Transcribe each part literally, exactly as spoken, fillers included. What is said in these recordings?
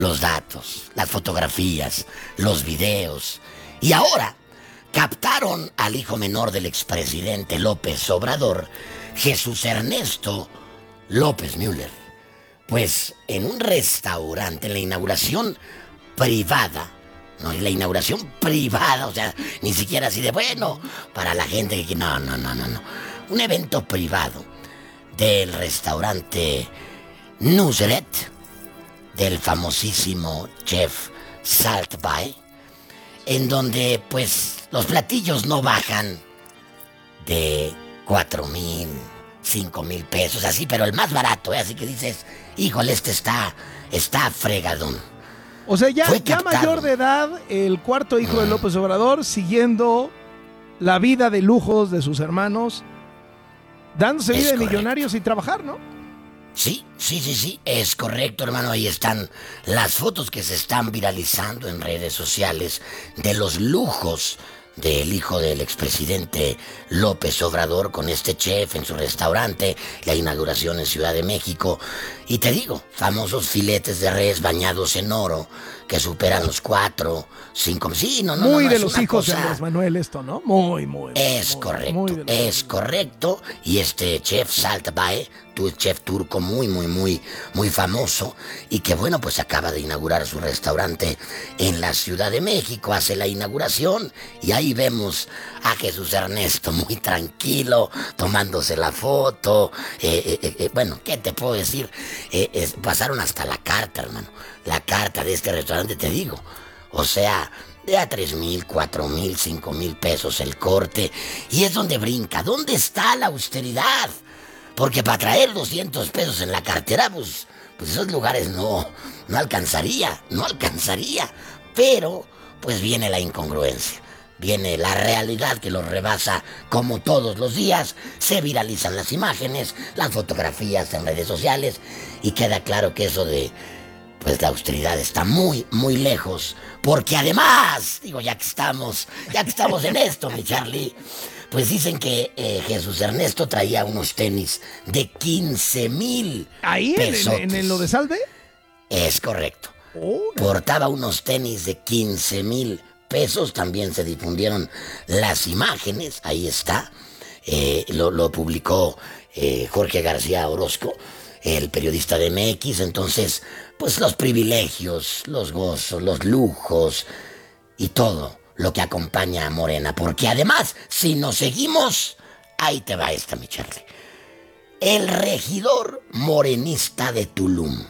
los datos, las fotografías, los videos. Y ahora captaron al hijo menor del expresidente López Obrador, Jesús Ernesto López Müller, pues en un restaurante, en la inauguración privada, no, en la inauguración privada, o sea, ni siquiera así de bueno, para la gente que... No, no, no, no, no. Un evento privado del restaurante Nusret, del famosísimo chef Saltbae, en donde pues los platillos no bajan de cuatro mil, cinco mil pesos, así, pero el más barato, ¿eh? Así que dices, híjole, este está, está fregadón. O sea, ya, ya mayor de edad, el cuarto hijo mm. de López Obrador, siguiendo la vida de lujos de sus hermanos, dándose vida de millonarios y trabajar, ¿no? Sí, sí, sí, sí, es correcto, hermano. Ahí están las fotos que se están viralizando en redes sociales de los lujos del hijo del expresidente López Obrador con este chef en su restaurante, la inauguración en Ciudad de México. Y te digo, famosos filetes de res bañados en oro que superan los cuatro, cinco... Sí, no, no, muy no, no, de es los una hijos cosa... de Andrés Manuel esto, ¿no? Muy, muy. Es muy, correcto, muy de es correcto. Y este chef Saltbae, tu chef turco muy, muy, muy, muy famoso, y que bueno, pues acaba de inaugurar su restaurante en la Ciudad de México, hace la inauguración, y ahí vemos a Jesús Ernesto muy tranquilo, tomándose la foto. Eh, eh, eh, bueno, ¿qué te puedo decir? Eh, eh, pasaron hasta la carta, hermano. La carta de este restaurante, te digo. O sea, de a tres mil, cuatro mil, cinco mil pesos el corte. Y es donde brinca. ¿Dónde está la austeridad? Porque para traer doscientos pesos en la cartera, pues, pues esos lugares no, no alcanzaría, no alcanzaría. Pero, pues viene la incongruencia. Viene la realidad que los rebasa como todos los días. Se viralizan las imágenes, las fotografías en redes sociales, y queda claro que eso de... pues la austeridad está muy, muy lejos. Porque además, digo, ya que estamos, ya que estamos en esto, mi Charlie, pues dicen que eh, Jesús Ernesto traía unos tenis de quince mil ¿Ahí pesos. en, en, en lo de Salve? Es correcto. Oh, no. Portaba unos tenis de quince mil pesos. También se difundieron las imágenes. Ahí está. Eh, lo, lo publicó eh, Jorge García Orozco, el periodista de M X. Entonces, pues los privilegios, los gozos, los lujos y todo lo que acompaña a Morena. Porque además, si nos seguimos, ahí te va esta, mi Charlie. El regidor morenista de Tulum,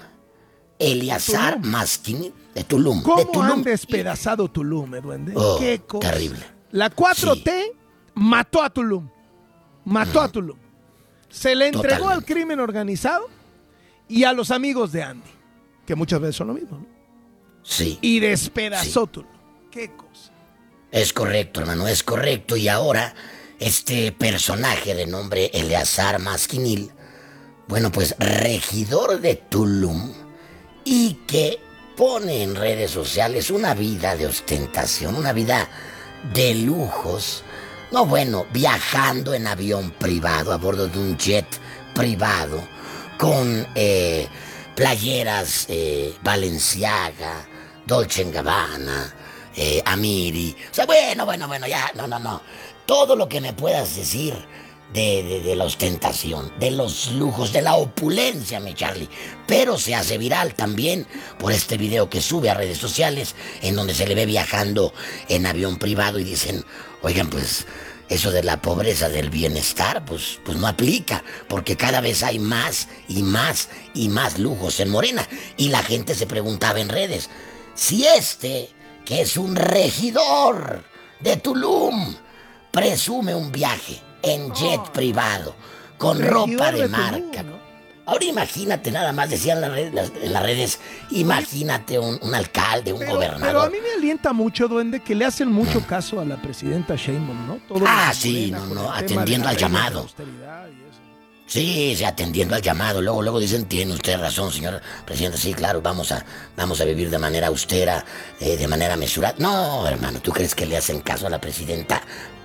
Eleazar Masquini, de Tulum. ¿Cómo de Tulum. han despedazado Tulum, eh, duende? Oh, Qué cosa. terrible. La cuatro T Sí. mató a Tulum. Mató Mm. a Tulum. Se le entregó Totalmente. al crimen organizado y a los amigos de Andy, que muchas veces son lo mismo, ¿no? Sí. Y despedazó Sí. Tulum. Qué cosa. Es correcto, hermano, es correcto. Y ahora, este personaje de nombre Eleazar Masquinil, bueno, pues regidor de Tulum, y que pone en redes sociales una vida de ostentación, una vida de lujos. No, bueno, viajando en avión privado, a bordo de un jet privado, con eh, playeras eh, Balenciaga, Dolce and Gabbana, eh, Amiri. O sea, bueno, bueno, bueno, ya, no, no, no. Todo lo que me puedas decir de, de, de la ostentación, de los lujos, de la opulencia, mi Charlie. Pero se hace viral también por este video que sube a redes sociales, en donde se le ve viajando en avión privado y dicen, oigan, pues eso de la pobreza del bienestar, pues, pues no aplica, porque cada vez hay más y más y más lujos en Morena. Y la gente se preguntaba en redes, si este, que es un regidor de Tulum, presume un viaje en jet Oh. privado, con Regidor ropa de, de marca. Tulum, ¿no? Ahora imagínate, nada más decían las redes- las- en las redes, imagínate un, un alcalde, un Pero, gobernador. pero a mí me alienta mucho, duende, que le hacen mucho caso a la presidenta Sheinbaum, ¿no? Todo Ah, lo de sí, Morena no, con no, el tema atendiendo de al la ley de llamado. austeridad y eso. Sí, sí, atendiendo al llamado. Luego, luego dicen, tiene usted razón, señor presidente. Sí, claro, vamos a, vamos a vivir de manera austera, eh, de manera mesurada. No, hermano, ¿tú crees que le hacen caso a la presidenta?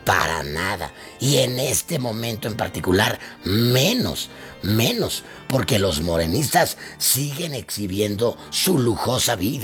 para nada. Y en este momento en particular, menos, menos, porque los morenistas siguen exhibiendo su lujosa vida.